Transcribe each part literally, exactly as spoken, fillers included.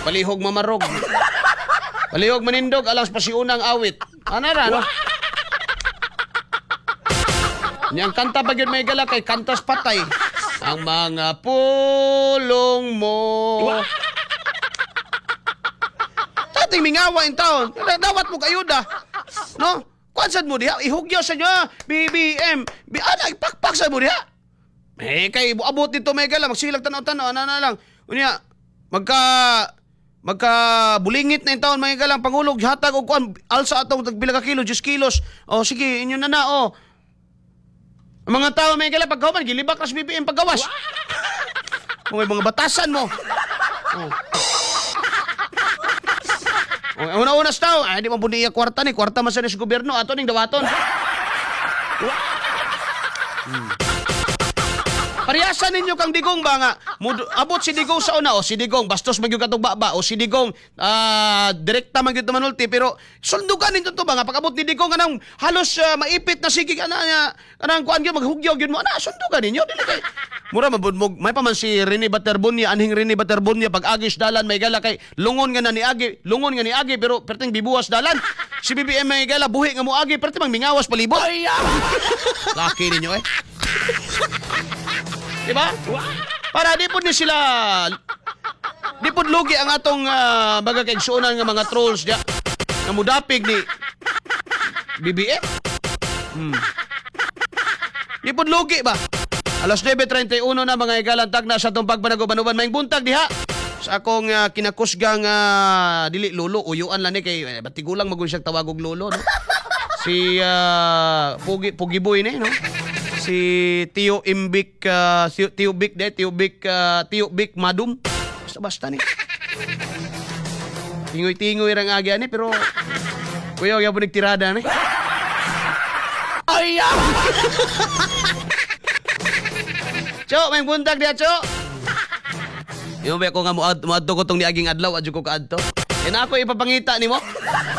Palihog mamarog. Palihog manindog, alas pasiunang awit. Ano na, no? Niyang kanta pa yun may gala kay kantas patay. Ang mga pulong mo. Tating mingawa in taon. Dawat mo kayuda. No? Kuansan mo diha? Ihugyaw sa niya. B B M. B ana, ipakpak sa mo diha. Eh, kay abot dito may gala. Magsilag tanaw-tanaw. Ano na lang. Unya, magka... Magka bulingit na yung taon mga galang pangulog hatag og kuan alsa atong tagpila ka kilo, diyos kilos. O sige, inyo na na o. Ang mga tao may galang pagkahuman gilibak ras B B M paggawas. Kung may mga batasan mo. Oh. Oh, una-unas tao, ay di man pud iya kwarta ni, kwarta man sa ni gobyerno ato ning dawaton. Hmm. Pariyasan ninyo kang digong ba nga abot si digong sa una o si digong bastos magyud katong baba o si digong uh, direkta magyud manulti pero sundugan ninyo to ba nga pag abot ni digong kanang halos uh, maipit na sige kana kanang kuan gyud maghugyaw gyud mo ana sundugan ninyo dili kay mura mabudmog may pa man si Rene Baterbonia anhing Rene Baterbonia pag agis dalan may gala kay lungon nga na ni agi lungon nga ni agi pero perting bibuwas dalan si B B M may gala buhi nga mo agi perting mang mingawas palibot laki ninyo eh. Diba? Para di po ni sila di po lugi ang atong uh, baga kaigsuonan nga mga trolls dia nga mudapig ni B B M. Hmm. Di po lugi ba? Alas nine treinta y uno na mga igalantag na sa itong pagpanagubanuban. Maing buntag diha sa akong uh, kinakusgang uh, dili lolo uyuan lang ni kay eh, batigulang magun siyang tawagog lolo no? Si uh, Pugi Pugi Boy ni no? Si Tio Imbik, uh, Tio Bik de, Tio Bik, uh, Tio Bik Madum. Basta-basta ni. Tingoy-tingoy rang agya ni, pero kuya, kaya po nagtirada ni. Ay, ah! Cho, may buntag diya, Cho. Yung ba ko nga muadto ko tong niaging adlaw, adyo ko kaadto. Yan ako ipapangita ni mo.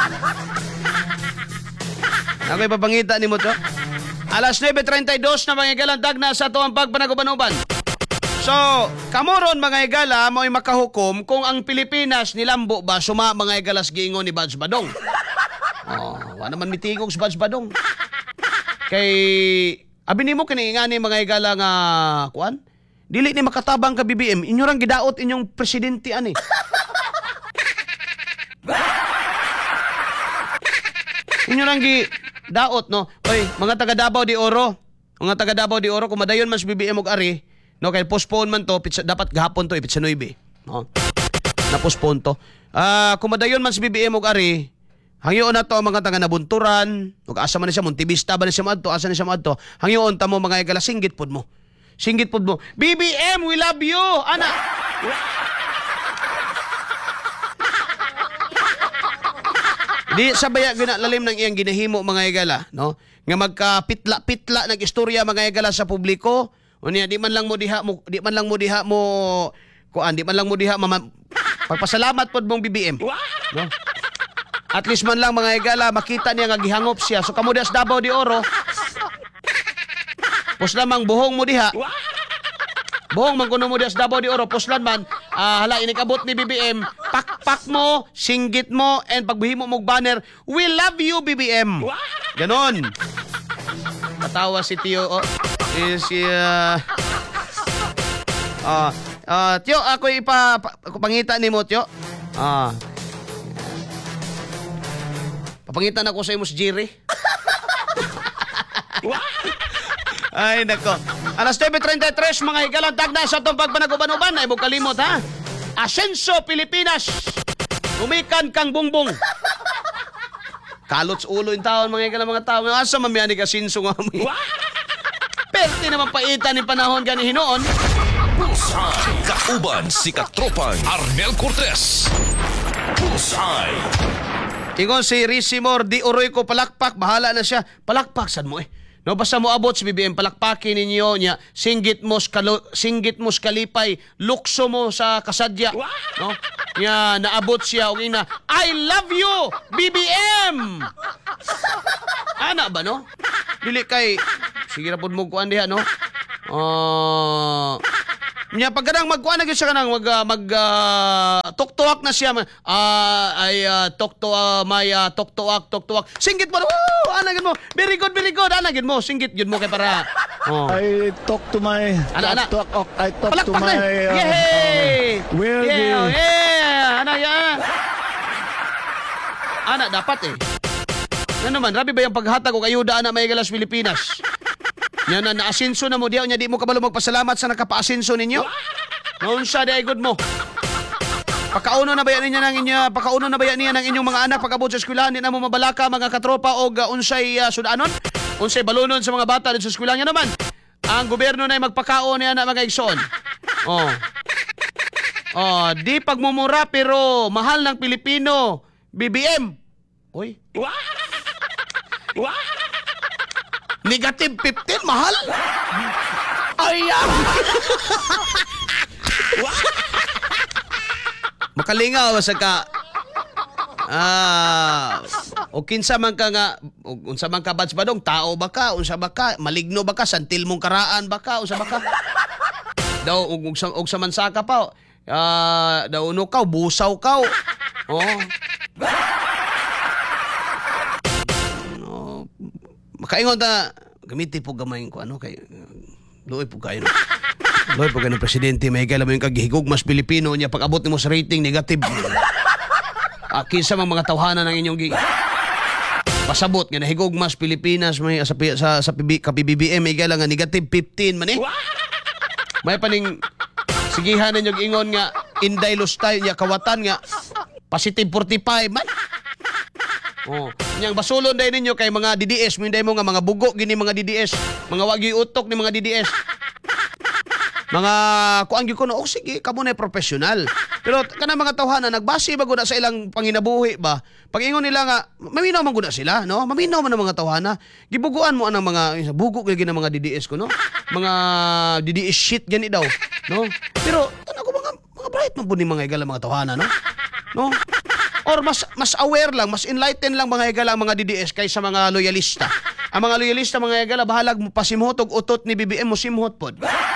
Ako ipapangita ni mo, Cho. Alas nine treinta y dos na mga igalandag na sa ito ang pagpanagubanuban. So, kamoron mga igala, mo'y makahukom kung ang Pilipinas nilambo ba suma mga igalas giingon ni Badge Badong. Oh, wala naman mitigog si Badge Badong. Kay, abi ni mo kiniingani mga igala nga, kuan? Dili ni makatabang ka B B M, inyo rang gidaot inyong presidente ani. Inyo rang gi... daot no. Oy, mga taga Davao de Oro. Mga taga Davao de Oro kung madayon man sa B B M og ari, no kay postpone man to, pitsa, dapat gahapon to ipitsa nueve, no. Na postpone to. Ah, uh, kung madayon man sa B B M og ari, hangyoon na to ang mga taga Nabunturan, ug asa man siya Montevista ba ni siya madto, asa ni siya madto. Hangyoon ta mo mga igala singgit pod mo. Singgit pod mo. B B M, we love you. Ana. Di sabaya ginalalim ng iyang ginahimo mga igala, no? Nga magkapitla-pitla ng istorya mga igala sa publiko. Unya di man lang mo diha mo di man lang mo diha mo kuan, di man lang mo diha mama, pagpasalamat pod mong B B M. No? At least man lang mga igala makita niya nga gihangop siya. So kamo dias Davao de Oro. Pos lamang buhong mo diha. Buhong man kuno mo dias Davao de Oro, poslan man, uh, hala inikabot ni B B M. Pakpak mo, singgit mo, and pagbihimo mong banner, we love you, B B M. Ganon. Katawa si Tio. Oh, si, uh, uh, uh, Tio, ako ipa, ako pangita ni mo, Tio. Ah. Uh, papangitan ako sa imo si Jerry. Ay, nako. Alas nine treinta y tres, mga higalantag na sa itong pagpanagubanuban. Ay, huwag kalimot, ha? Asenso, Pilipinas. Umikan kang bungbong. Kalots ulo yung taon, mga higalang mga tao. Asa mamiyani ka sinso nga mo. Perti naman paitan yung panahon gani hinoon. Bullseye. Kauban si katropang Arnel Cortez. Bullseye. Ingon si Risimor, di uroy ko palakpak. Bahala na siya. Palakpak, saan mo eh? No, basta mo abot si B B M, palakpakin ninyo niya, singgit mo skalo, singgit mo skalipay, lukso mo sa kasadya. No? Niya, naabot siya, o ina, I love you, B B M! Ana ba, no? Dili kay, sige na po mo kuhan diha, no? Uh, Nya pagkadang magkuan na gyud siya kanang mag uh, mag uh, tuktuak na siya ah ay uh, tukto uh, may uh, tuktuak tuktuak singgit mo woo ana gyud mo very good very good ana gyud mo singgit gyud mo kay para oh I talk to my Ana, ana. talk, talk, I talk to palakpak my na uh, yay uh, where yeah, the yeah ana ya ana dapat eh ano man rabi ba yung paghatag og ayuda ana may galas Pilipinas. Yan na naasinso na mo diya nya di mo kabalo magpasalamat sa nakapaasinso ninyo. Noon sa day good mo. Pakauno na ba yan niya ng inyo, pakauno na ba yan niya ng inyong mga anak pagabot sa eskwelahan di na mo mabalaka mga katropa o uh, unsay uh, sudanon, unsay balunon sa mga bata dito sa eskwelahan naman. Ang gobyerno na magpakaon niya na mga igsoon. Oh. Oh, di pagmumura pero mahal ng Pilipino. B B M. Oy. Negative fifteen, mahal? Ayan! Makalingaw sa ka. Ah, o kinsa man ka nga, o, unsa man ka bats ba dong, tao ba ka, unsa ba ka, maligno ba ka, santil mong karaan ba ka, unsa ba ka? Daw, og, og, og sa mansaka pa, ah, daw uno ka, busaw ka. Oh. Makaingon ta gamiti po gamay ko ano kay luoy po kayo. Luoy po kayo ng presidente may kailan mo yung kaghigog mas Pilipino niya pag-abot nimo sa rating negative. Akin sa mga tawhanan ng inyong gi pasabot nga nahigog mas Pilipinas may sa sa, sa ka P B B M may kailan nga negative fifteen man eh. May paning sigihan ninyo ingon nga inday lustay niya kawatan nga positive forty-five man. Oh, nyang basulon day ninyo kay mga D D S, minday mo nga mga bugo gini mga D D S, mga wagi utok ni mga D D S. Mga kuan gyud ko no, oh, sige, kamo na professional. Pero kana mga tawhana nagbase ba gud sa ilang panginabuhi ba? Pag ingon nila nga maminaw man gud sila, no? Maminaw man ang mga tawhana. Gibuguan mo anang mga bugo gyud ng mga D D S ko, no? Mga D D S shit gani daw, no? Pero tanong ko mga mga bright man pud ni mga igala mga tawhana, no? No? Or mas mas aware lang, mas enlightened lang mga higala ang mga D D S kaysa mga loyalista. Ang mga loyalista mga higala bahalag mo pasimhot og utot ni B B M mo simhot pod.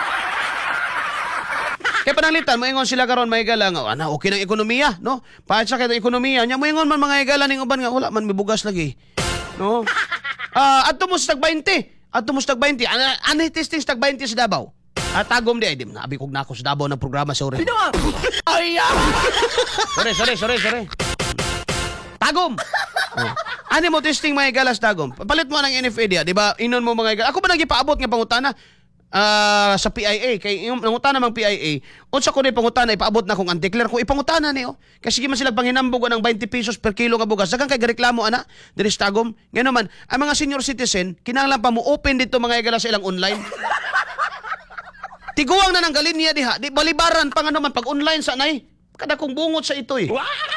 Kaya pananglitan, moingon sila karon mga higala nga ana okay ng ekonomiya, no? Pahat sa kay ekonomiya, nya moingon man mga higala ning uban nga wala man mibugas lagi. No? Ah, uh, adto mo sa tag twenty. Adto mo sa tag twenty. Ana ani testing sa tag twenty sa Davao. At tagom di ay di na abi kog nako sa Davao ng programa sa ore. Ay! Sorry, sorry, sorry, sorry. Tagom. Oh. Ani mo testing mga galas tagom. Palit mo ng N F A dia, di ba? Inon mo mga galas. Ako ba nagipaabot nga pangutana uh, sa P I A kay yung nangutana mang P I A. Unsa ko ni pangutana ipaabot na kong antikler ko ipangutana ni oh. Kasi sige man sila panghinambog ng twenty pesos per kilo nga bugas. Dagan kay reklamo ana diri sa tagom. Ngano man ang mga senior citizen kinahanglan pa mo open dito mga galas sa ilang online. Tiguang na ng galinya diha. Di balibaran pa nga naman pag online sa nay. Kada kong bungot sa ito eh.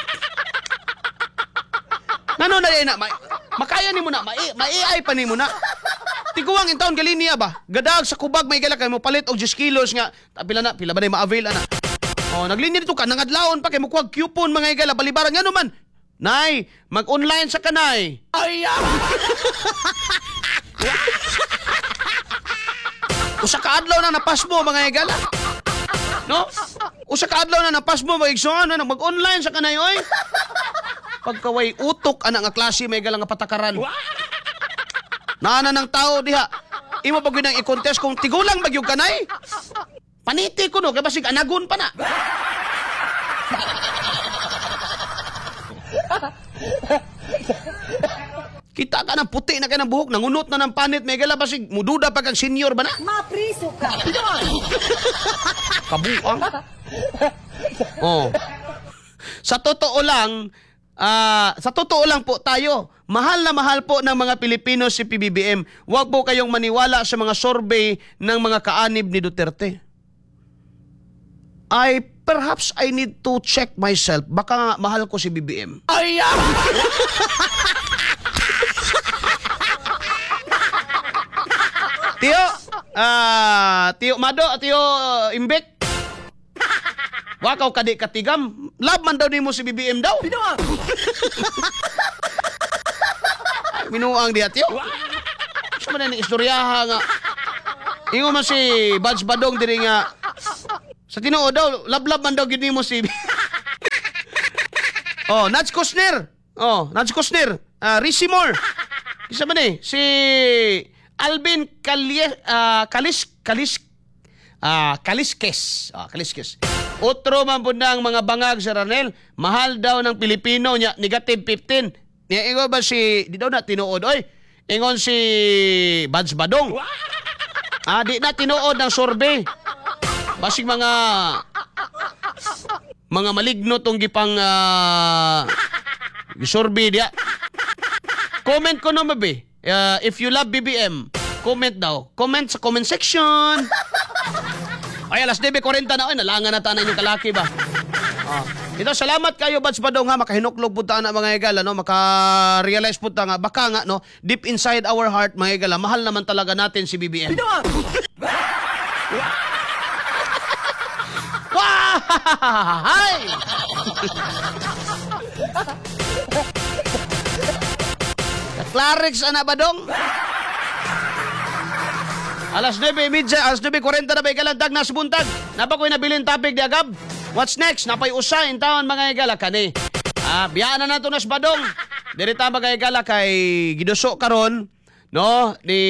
Ngano na na ma makaya ni mo na ma-A I pa ni mo na. Tiguang in taon galinya ba? Gadag sa kubag may gala kay mo palit og ten kilos nga pila na pila ba na ma-avail ana. Oh, naglinya dito ka nangadlawon pa kay mo kuwag coupon mga igala balibaran ngano man. Nay, mag-online sa kanay. Ay. Usa ka adlaw na napas mo mga igala. No? Usa ka adlaw na napas mo maigsoon na mag-online sa kanay oy. Pagkaway utok ana nga klase may igala nga patakaran. Naana ng tao diha. Imo pag ginang i-contest kung tigulang magyug kanay. Paniti ko no kay basig anagon pa na. Kita ka ng puti na ka ng buhok, nangunot na ng panit, may gala basig, mududa pa kang senior ba na? Mapriso ka. Kabuang. Oh. Sa totoo lang, ah, sa totoo lang po tayo, mahal na mahal po ng mga Pilipino si P B B M. Huwag po kayong maniwala sa mga survey ng mga kaanib ni Duterte. I, perhaps I need to check myself. Baka nga mahal ko si B B M. Ay! Tiyo, ah, Tiyo Mado, Tiyo uh, Imbek. Wakaw kadi katigam. Love man daw nimo si B B M daw. Binuang. Binuang diha Tiyo. Sa man ni istoryaha nga. Ingo man si Badge Badong diri nga Sa tinuod daw, lablab man daw gid nimo si Oh, Nats Kusner. Oh, Nats Kusner. Uh, Rizzy Moore. Isa man eh, si Alvin Kalie, uh, Kalis Kalis ah Kaliskes. Ah, Kaliskes. Otro man po na ang mga bangag sa Ranel. Mahal daw ng Pilipino niya, negative fifteen. Niya ingon ba si di daw na tinuod oy. Ingon si Bads Badong. Ah, di na tinuod ng survey. Basig mga mga maligno tong gipang uh, survey dia. Comment ko no mabi. Uh, if you love B B M, comment daw. Comment sa comment section. Ay, alas nine forty na. Ay, nalangan na tanan yung kalaki ba? Ah. Ito, salamat kayo, Bads Badong, ha. Makahinuklog po ta na mga igala, no? Maka-realize po ta nga. Baka nga, no? Deep inside our heart, mga igala, mahal naman talaga natin si B B M. Hi! Clarix, ana Badong? Alas nine thirty, alas nine forty na ba ikalandag na subuntag? Napa ko'y nabilin topic di agab? What's next? Napay usa in taon mga igala kani. Ah, biyaan na nato nas Badong. Diri ta mga igala kay giduso karon, no, ni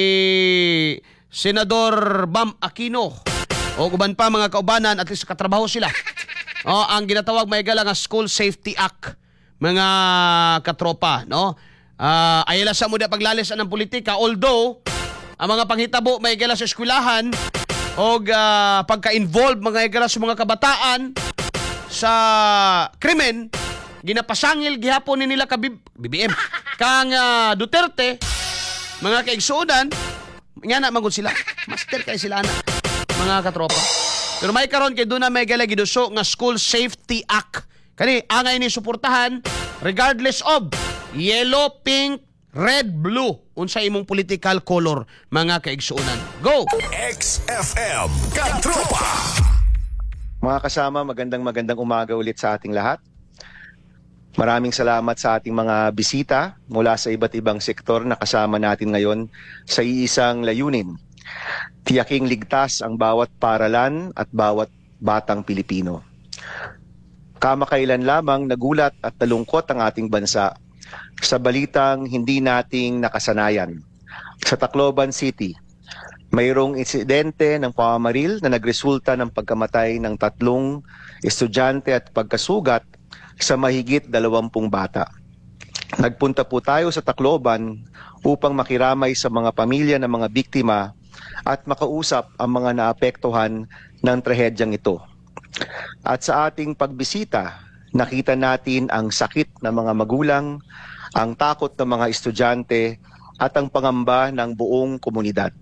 Senador Bam Aquino. O uban pa mga kaubanan at least katrabaho sila. Oh, ang ginatawag mga igala nga School Safety Act, mga katropa, no? Ah, uh, ayala sa muda paglalis ng politika, although ang mga panghitabo may igala sa eskwelahan o uh, pagka-involve mga igala sa mga kabataan sa krimen, ginapasangil gihapon ni nila ka B B M. Kang uh, Duterte, mga kaigsuonan, nga na magod sila. Master kay sila na, mga katropa. Pero may karon kay doon na may igala giduso nga School Safety Act. Kani, angay ni suportahan regardless of yellow, pink, red, blue. Unsa imong political color, mga kaigsuonan. Go! X F M Katropa. Mga kasama, magandang magandang umaga ulit sa ating lahat. Maraming salamat sa ating mga bisita mula sa iba't ibang sektor na kasama natin ngayon sa iisang layunin. Tiyaking ligtas ang bawat paaralan at bawat batang Pilipino. Kamakailan lamang nagulat at nalungkot ang ating bansa sa balitang hindi nating nakasanayan. Sa Tacloban City, mayroong insidente ng pamamaril na nagresulta ng pagkamatay ng tatlong estudyante at pagkasugat sa mahigit dalawampung bata. Nagpunta po tayo sa Tacloban upang makiramay sa mga pamilya ng mga biktima at makausap ang mga naapektuhan ng trahedyang ito. At sa ating pagbisita, nakita natin ang sakit ng mga magulang, ang takot ng mga estudyante at ang pangamba ng buong komunidad.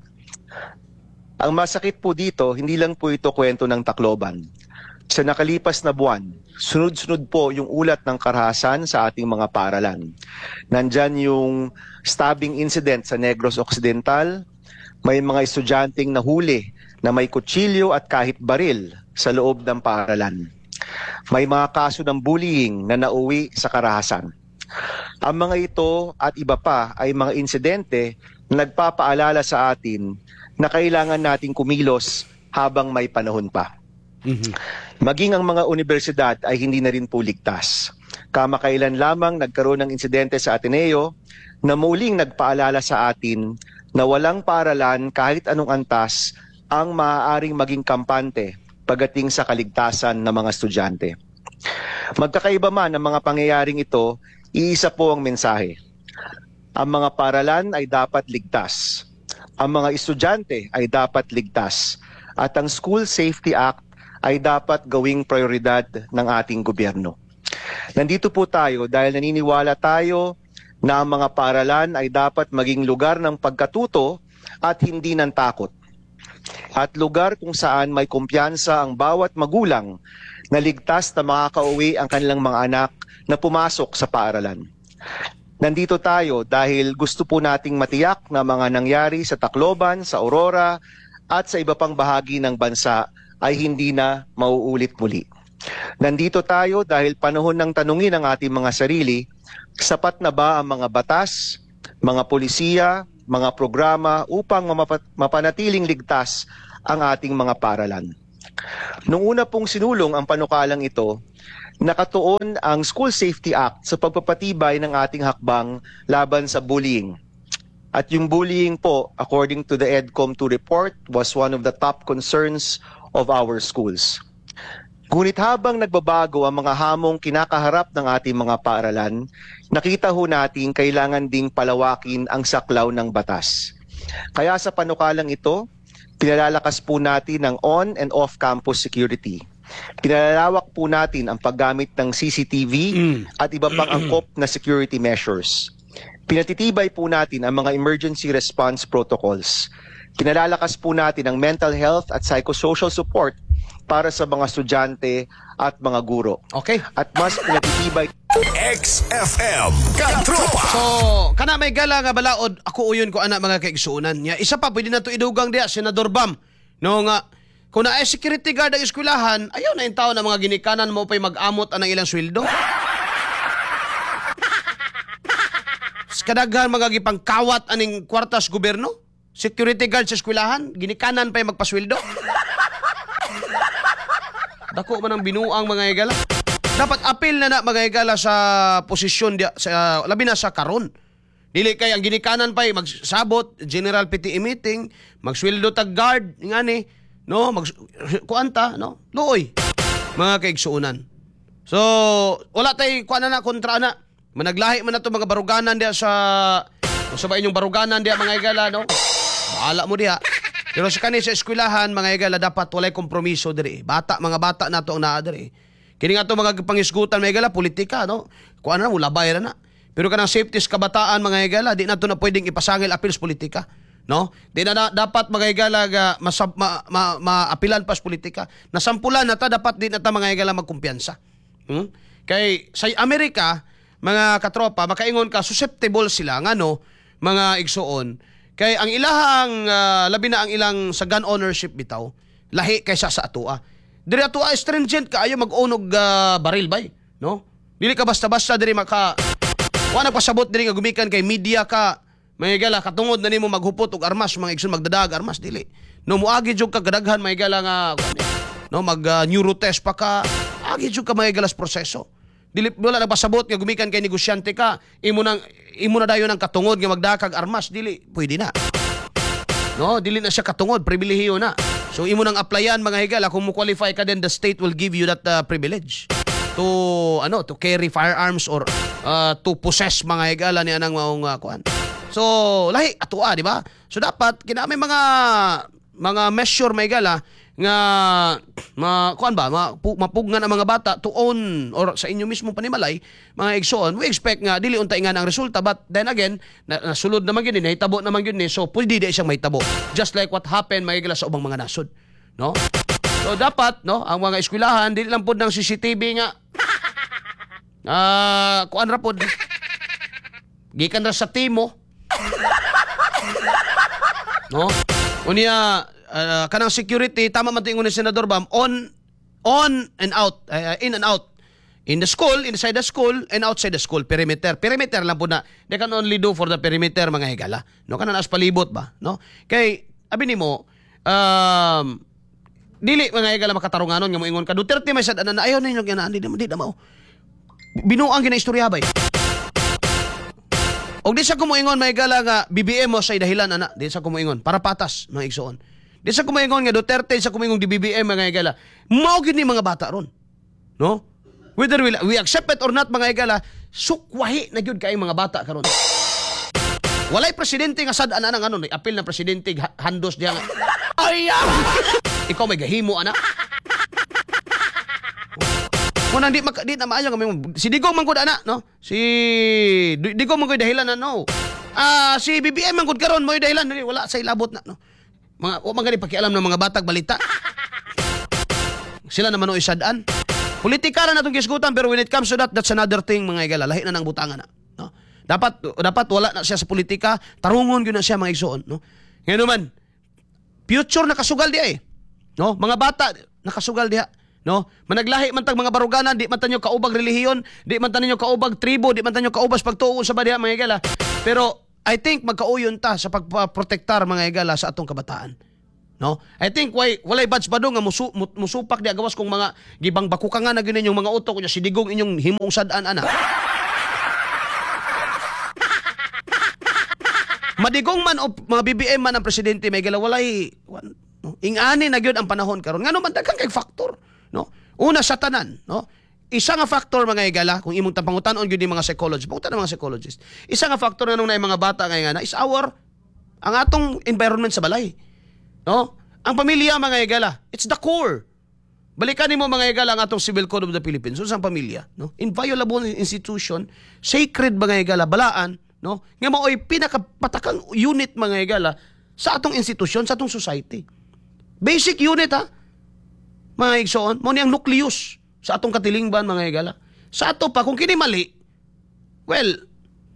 Ang masakit po dito, hindi lang po ito kwento ng Tacloban. Sa nakalipas na buwan, sunod-sunod po yung ulat ng karahasan sa ating mga paaralan. Nandyan yung stabbing incident sa Negros Occidental, may mga estudyanteng nahuli na may kutsilyo at kahit baril sa loob ng paaralan. May mga kaso ng bullying na nauwi sa karahasan. Ang mga ito at iba pa ay mga insidente na nagpapaalala sa atin na kailangan nating kumilos habang may panahon pa. Mm-hmm. Maging ang mga universidad ay hindi na rin po ligtas. Kamakailan lamang nagkaroon ng insidente sa Ateneo na muling nagpaalala sa atin na walang paaralan kahit anong antas ang maaaring maging kampante pagdating sa kaligtasan ng mga estudyante. Magkakaiba man ang mga pangyayaring ito, iisa po ang mensahe. Ang mga paaralan ay dapat ligtas. Ang mga estudyante ay dapat ligtas. At ang School Safety Act ay dapat gawing prioridad ng ating gobyerno. Nandito po tayo dahil naniniwala tayo na ang mga paaralan ay dapat maging lugar ng pagkatuto at hindi ng takot. At lugar kung saan may kumpiyansa ang bawat magulang na ligtas na makakauwi ang kanilang mga anak na pumasok sa paaralan. Nandito tayo dahil gusto po nating matiyak na mga nangyari sa Tacloban, sa Aurora at sa iba pang bahagi ng bansa ay hindi na mauulit muli. Nandito tayo dahil panahon ng tanungin ang ating mga sarili, sapat na ba ang mga batas, mga polisiya, mga programa upang mapanatiling ligtas ang ating mga paaralan. Noong una pong sinulong ang panukalang ito, nakatuon ang School Safety Act sa pagpapatibay ng ating hakbang laban sa bullying. At yung bullying po, according to the EDCOM two report, was one of the top concerns of our schools. Ngunit habang nagbabago ang mga hamong kinakaharap ng ating mga paaralan, nakita ho natin kailangan ding palawakin ang saklaw ng batas. Kaya sa panukalang ito, pinalalakas po natin ang on- and off-campus security. Pinalalawak po natin ang paggamit ng C C T V at iba pang angkop na security measures. Pinatitibay po natin ang mga emergency response protocols. Pinalalakas po natin ang mental health at psychosocial support para sa mga estudyante at mga guro. Okay. At mas pinatitibay X F M Katropa. So, kana may gala nga balaod, ako uyon ko ana mga kaigsuunan niya. Isa pa pwede na to idugang diya Senador Bam. No nga kung na ay security guard ang eskwelahan, ayaw na yung tao na mga ginikanan mo pa'y mag-amot anang ilang sweldo. Kadaghan mga gipangkawat aning kwartas gobyerno. Security guard sa eskwelahan, ginikanan pa'y magpasweldo. Dako man ang binuang mga igala. Dapat apil na na mga igala sa posisyon dia, sa labi na sa karon. Dili kay ang ginikanan pa'y magsabot general P T E meeting, magsweldo tag guard ngani, no, mag kuanta, no? Luoy mga kaigsuunan. So, wala tay kuan na kontra na. Managlahi man nato mga baruganan dia sa sa ba inyong baruganan dia mga igala, no? Bahala mo diha. Pero sa kani sa eskwelahan mga igala dapat walay kompromiso diri. Bata mga bata nato ang naa diri. Kini nga to mga pangisgutan mga igala politika, no? Kuan na mo labay ra na. Pero kanang safety sa kabataan mga igala di na to na pwedeng ipasangil apil sa politika, no? Di na, na dapat mga igala ga masab, ma, ma, maapilan pa sa politika. Nasampulan na ta dapat di na ta mga igala magkumpiyansa. Hmm? Kay sa Amerika mga katropa, makaingon ka, susceptible sila, nga no, mga igsuon. Kay ang ilahang, uh, labi na ang ilang sa gun ownership bitaw, lahi kaysa sa atua. Diri atua, stringent ka, ayaw mag-unog uh, baril bay, no? Dili ka basta-basta, diri maka, wala nagpasabot diri nga gumikan kay media ka, mga gala, katungod na nimo maghupot og armas, mga igsoon magdadag armas, dili. No, muagi jud ka kadaghan, mga gala nga, no, mag uh, neurotest pa ka, agi jud ka mga galas proseso. Dili wala nagpasabot nga gumikan kay negosyante ka, imo nang imo na dayon ang katungod nga magdakag armas, dili pwede na. No, dili na siya katungod, pribilehiyo na. So imo nang applyan mga higala, kung mo qualify ka then the state will give you that uh, privilege to ano, to carry firearms or uh, to possess mga higala ni anang maong uh, kuan. So lahi atua, di ba? So dapat kina may mga mga measure mga higala nga ma kuan ba ma, pu, mapugnan ang mga bata to own or sa inyo mismong panimalay mga igsoon. We expect nga dili untay nga ang resulta, but then again na, nasulod naman gyud ni nahitabo naman gyud ni, so pwede di siyang mahitabo just like what happened mga igala sa ubang mga nasod, no? So dapat no ang mga eskwelahan dili lang pud ng C C T V nga ah uh, kuan ra pud gikan ra sa timo, no? Unya uh, kanang security, tama man tingon ni Senador Bam, on on and out, uh, in and out. In the school, inside the school, and outside the school, perimeter. Perimeter lang po na. They can only do for the perimeter, mga higala. No, kana nas palibot ba, no? Kay abi nimo, um dili mga higala makatarunganon nga moingon ka Duterte may sad ana ayo ninyo nga di di mao. Binuang gina istorya bay. Og di sa kumuingon may gala nga B B M mo sa dahilan ana, di sa kumuingon para patas mga igsoon. Di sa kumuingon nga Duterte sa kumuingon di B B M mga igala. Mao gid ni mga bata ron. No? Whether we, we accept it or not mga igala, sukwahi na gyud kay mga bata karon. Walay presidente nga sad ana nang ano, apil na presidente handos diya nga. Ay! Ikaw may gahimo ana. Kung di, maka, di na maayo kami. Si Digong mangkod ana, no? Si Digong mangkod dahilan na, no? Ah, si B B M mangkod karon mo dahilan, wala sa ilabot na, no? Mga o magani pakialam ng mga batag balita. Sila naman o isadaan. Politika na natong kisgutan, pero when it comes to that, that's another thing mga igala. Lahi na nang butangan na, no? Dapat dapat wala na siya sa politika, tarungon gyud na siya mga igsoon, no? Ngayon man, future nakasugal diha eh. No? Mga bata nakasugal diha. No, managlahi man tag mga baruganan, di man tanyo kaubag relihiyon, di man tanyo kaubag tribo, di man tanyo kaubas pagtuo sa badiha mga igala. Pero I think magkauyon ta sa pagprotektar mga igala sa atong kabataan. No? I think why walay batch ba do nga musu, mu- musupak di agawas kung mga gibang bakukangan na gyud inyong mga utok kunya si digong inyong himong sad-an ana. Madigong man o mga B B M man ang presidente may gala walay wan, no? Ingani na gyud ang panahon karon. Ngano man daghang kay factor, no? Una sa tanan, no? Isa nga factor mga igala kung imong tapangutan-on gyud ni mga psychologist, pangutan ng mga psychologist. Isa nga factor nga nung na mga bata nga nga is our ang atong environment sa balay. No? Ang pamilya mga igala, it's the core. Balikan nimo mga igala ang atong Civil Code of the Philippines, so ang pamilya, no? Inviolable institution, sacred mga igala, balaan, no? Nga mao'y pinakapatakang unit mga igala sa atong institusyon, sa atong society. Basic unit ha. Mga igsoon, mo ni ang nucleus sa atong katilingban mga igala. Sa ato pa kung kini mali, well,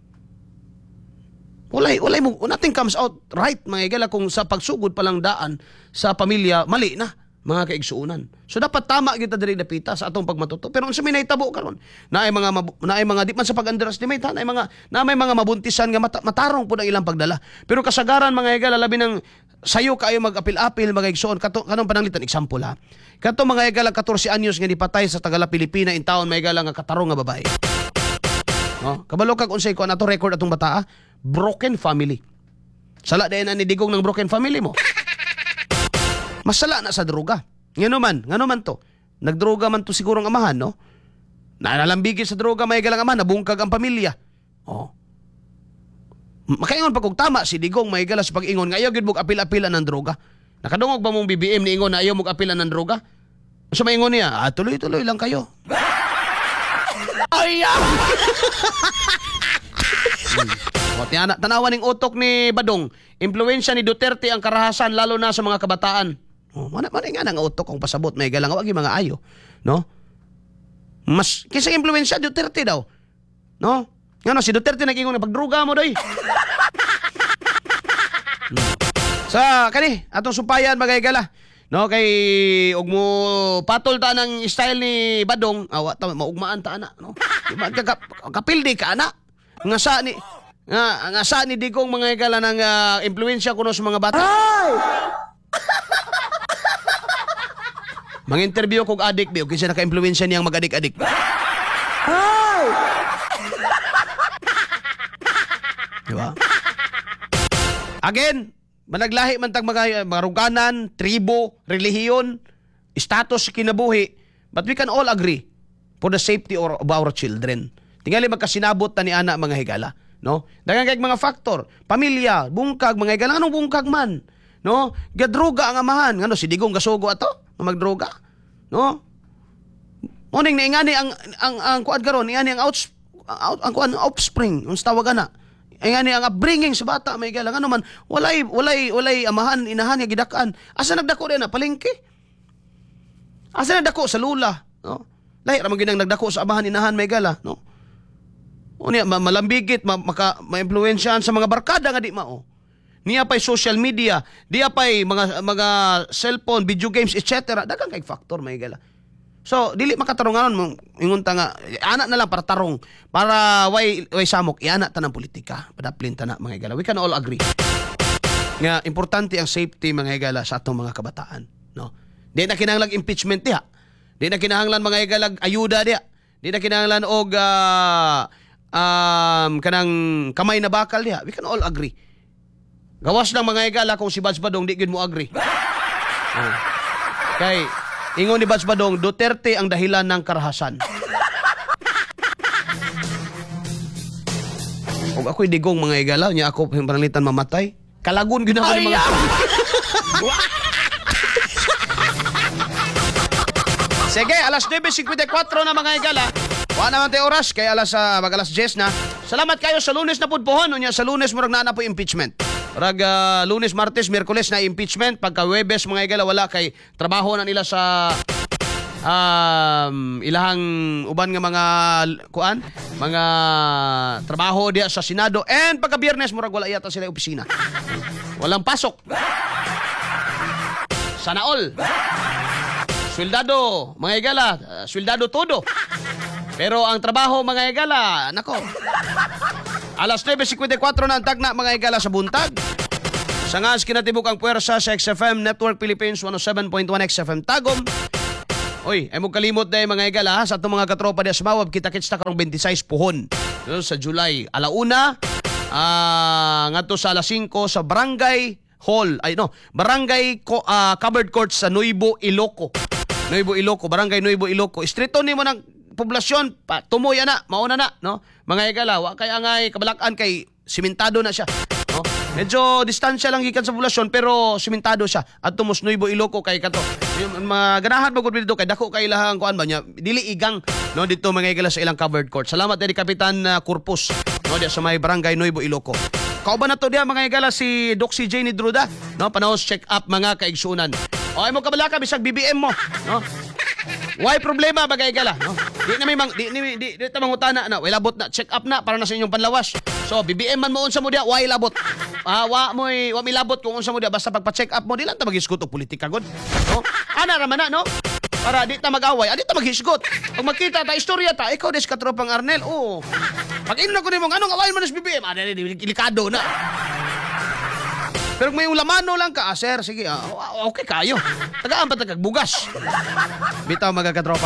Walay, walay mo, nothing comes out right, mga igala, kung sa pagsugod palang daan sa pamilya, mali na, mga kaigsuunan. So, dapat tama kita diri dapita sa atong pagmatuto. Pero kung sa may naitabo karon, na ay mga, mabu- na ay mga, di man sa pag-underestimate, ha, na ay mga, na may mga mabuntisan nga mata- matarong po ng ilang pagdala. Pero kasagaran, mga igala, labi ng sayo kayo mag-apil-apil, mga igsuon, kato, kanong pananglitan, example ha, kato mga igala, fourteen anyos nga dipatay sa Tagala, Pilipina, in taon, mga igala, nga katarong nga babae. No? Kabalo kag unsay ko nato record atong bata, broken family. Sala dayon ani digong ng broken family mo. Masala na sa droga. Ngano man, ngano man to. Nagdroga man to siguro ang amahan, no? Nalalambigi sa droga may galang amahan, nabungkag ang pamilya. Oh. Makaingon pa kog tama si digong may galas pag ingon nga ayaw gid mog apil-apilan ng droga. Nakadungog ba mong B B M ni ingon na ayaw mog apilan ng droga? So maingon niya, ah, tuloy-tuloy lang kayo. Ay! hmm. O, tiyana, tanawan ng utok ni Badong. Impluwensya ni Duterte ang karahasan lalo na sa mga kabataan. Oh, mana man nga nang utok kung pasabot may galang wag mga ayo, no? Mas kisa impluwensya Duterte daw. No? Ngano si Duterte nag-ingon na pagdruga mo doy. hmm. Sa kani atong supayan mga igala. No, kay ug mo patol ta ng style ni Badong, awa ta maugmaan ta ana, no? Kapildi ka ana. Nga sa ni nga nga sa ni digong mga igala ng uh, impluwensya kuno sa mga bata. Mga interview kog adik biyo kinsa naka-impluwensya niyang mag-adik-adik. Diba? Again, managlahi man tag mga maruganan, tribo, relihiyon, status kinabuhi, but we can all agree for the safety of our children. Tingali magkasinabot ta ni ana mga higala, no? Daghang kay mga factor, pamilya, bungkag mga higala, anong bungkag man, no? Gadruga ang amahan, ngano si digong gasugo ato, magdruga, no? Uning naingani ang ang ang kuad karon, ingani ang outs out, ang kuan offspring, uns tawagan na. Ingani ang upbringing sa bata may higala, ngano man walay walay walay amahan inahan nga gidakan. Asa nagdako din na palengke? Asa nagdako sa lula, no? Lahi ra man ginang nagdako sa amahan inahan may higala, no? Unya ma- malambigit ma- maka maimpluwensyahan sa mga barkada nga di mao. Niya pay social media, diya pay mga mga cellphone, video games, et cetera. Daghang kay factor may gala. So dili makatarunganon mo ingon ta nga ana na lang para tarong para way way samok iana ta ng politika. Padaplin ta na mga gala. We can all agree. Nga importante ang safety mga gala sa atong mga kabataan, no? Di na kinahanglan impeachment diha. Di na kinahanglan mga gala ayuda diha. Di na kinahanglan og uh, um, kanang kamay na bakal diha. We can all agree. Gawas lang mga igala kung si Bats Badong di gid mo agree. Oh. Kay ingon ni Bats Badong, Duterte ang dahilan ng karahasan. Kung ako'y digong mga igala, niya ako panalitan mamatay. Kalagun gid ako ni mga Sige, alas nine fifty-four na mga igala. Wa naman tayo oras kay alas uh, mag alas ten na. Salamat kayo sa Lunes na pudpohon unya sa Lunes murag naa na po impeachment. Murag uh, Lunes, Martes, Miyerkules na impeachment, pagka Huwebes mga igala wala kay trabaho na nila sa um, ilahang uban nga mga kuan, mga trabaho diya sa Senado, and pagka Biyernes murag wala yata sila opisina. Walang pasok. Sana all. Swildado, mga igala, uh, swildado todo. Pero ang trabaho, mga igala, nako. Alas nine fifty-four na ang tagna, mga igala, sa buntag. Sa ngas kinatibuk ang puwersa sa X F M Network Philippines one oh seven point one X F M Tagum. Oy, ay mo kalimot na mga igala sa itong mga katropa di Asmawab, kita-kits na karong twenty-six puhon. No, sa July, alauna, ah, nga to sa alas singko sa Barangay Hall, ay no, Barangay Ko, ah, Covered Court sa Nuevo Iloco. Nuevo Iloco, Barangay Nuevo Iloco. Street ni mo ng poblasyon, pa, tumoy na, mauna na, no? Mga igala, wa kay angay kabalakan kay simentado na siya. No? Medyo distansya lang gikan sa populasyon pero simentado siya. At tumos Nuevo Iloco kay kato. Yung mga ganahan magud dito kay dako kay ilahang kuan ba niya. Dili igang no dito mga igala sa ilang covered court. Salamat din Kapitan uh, Corpus no diya sa may Barangay Nuevo Iloco. Kauban na to diya mga igala si Doc C J ni Druda, no? Panahos check up mga kaigsunan. O ay mo kabalaka bisag B B M mo, no? Why problema bagay gala, no? Di na may mang di di di, di ta mangutana na, way labot na check up na para na sa inyong panlawas. So B B M man mo unsa mo dia, why labot? Ah, wa mo wa mi labot kung unsa mo dia basta pagpa-check up mo di lang ta maghisgot og politika gud. No? Ana ra man na, no? Para di ta mag-away, adi ta maghisgot. Pag makita ta istorya ta, ikaw des katropang Arnel. Oo. Pag ino na ko nimo anong awayin man sa B B M, adi delikado na. Pero kung may ulamano lang ka, ah, sir, sige, ah, okay kayo. Tagaan pa tagagbugas. Bitaw mga katropa.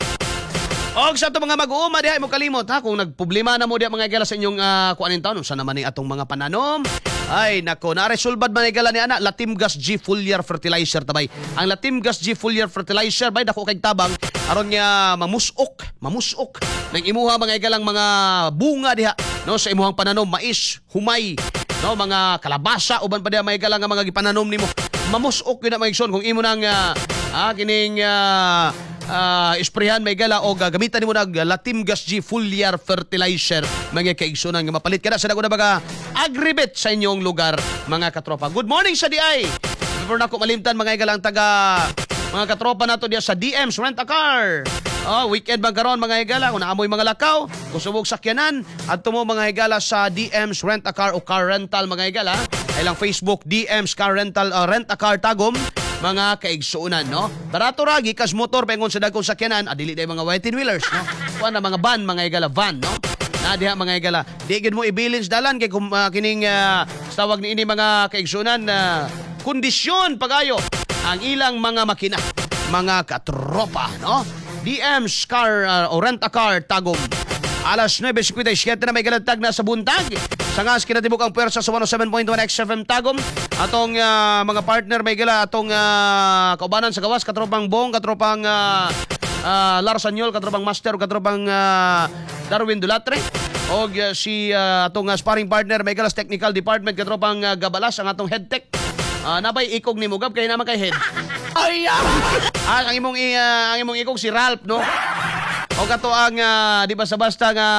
Og sa ito mga mag-uuma, diha mo kalimot, ha? Kung nagproblema na mo diha mga igala sa inyong uh, kuanin taon, saan naman ni atong mga pananom? Ay, nako, na-resolbad man igala ni ana, Latimgas G Foliar Fertilizer, tabay. Ang Latimgas G Foliar Fertilizer, bay, dako kay tabang, aron niya mamusok, mamusok, ng imuha mga igalang mga bunga diha, no, sa imuhang pananom, mais, humay, no, mga kalabasa uban pa diha may galang nga mga gipananom nimo. Mamusok yun na maigson kung imo nang uh, ah, kining uh, uh, isprehan may gala o uh, gamitan nimo nag uh, Latimgas G Foliar Fertilizer mga kaigsunan nga mapalit kada sa dago na baga agribet sa inyong lugar mga katropa. Good morning sa D I. Before na ko malimtan mga galang taga mga katropa nato diya sa D M's Rent a Car. Oh, weekend bang karon mga higala kung naamoy mga lakaw, kung subog sakyanan at tumo mga higala sa D M's Rent a Car o Car Rental mga higala. Ay lang Facebook D M's Car Rental uh, Rent a Car Tagum mga kaigsuunan, no? Barato ra gikas motor pengon sa dagkong sakyanan, adili day mga eighteen wheelers, no? Kuan na mga van mga higala van, no? Na diha mga higala. Di gid mo ibilins dalan kay kung uh, kining uh, tawag ni ini mga kaigsuunan na uh, kondisyon pagayo ang ilang mga makina, mga katropa, no? D M's Car uh, o Rent a Car Tagum. Alas nine fifty-seven na may galatag na sa buntag. Sa ngas kinatibuk ang pwersa sa one oh seven point one X F M Tagum. Atong uh, mga partner may gala atong uh, kaubanan sa gawas, katropang Bong, katropang uh, uh, Larsanyol, katropang Master, katropang uh, Darwin Dulatre. O uh, si uh, atong uh, sparring partner may galas Technical Department, katropang uh, Gabalas, ang atong head tech. Uh, nabay ikog ni Mugab kay naman kay head. Ay, ah, ang imong uh, ang imong ikog si Ralph, no? O kato ang uh, di ba sa basta nga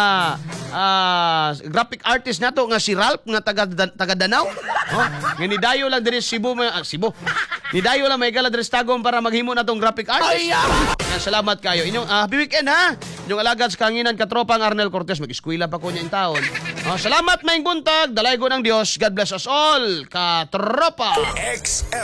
uh, graphic artist nato nga si Ralph nga taga taga Danau. Oh, nga ni dayo lang diri Cebu, uh, Cebu. Ni dayo lang may gala diri Tagum para maghimo natong graphic artist. Ay, ah. Nga, salamat kayo. Inyong uh, happy weekend ha. Inyong alagad sa kanginan katropang Arnel Cortez, mag-eskwela pa ko niya in taon. Oh, salamat maing buntag, dalaygon ang Dios. God bless us all, katropa. X F